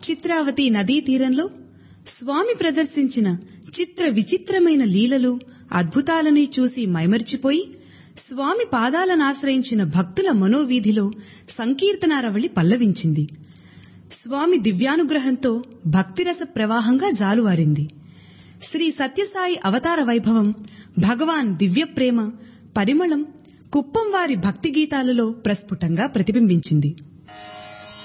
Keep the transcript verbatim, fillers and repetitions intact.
చిత్రావతి నదీ తీరంలో స్వామి ప్రదర్శించిన చిత్ర విచిత్రమైన లీలలు అద్భుతాలని చూసి మైమరిచిపోయి స్వామి పాదాలనాశ్రయించిన భక్తుల మనోవీధిలో సంకీర్తనారవళి పల్లవించింది. స్వామి దివ్యానుగ్రహంతో భక్తిరస ప్రవాహంగా జాలువారింది. శ్రీ సత్యసాయి అవతార వైభవం, భగవాన్ దివ్యప్రేమ పరిమళం కుప్పం వారి భక్తి గీతాలలో ప్రస్ఫుటంగా ప్రతిబింబించింది.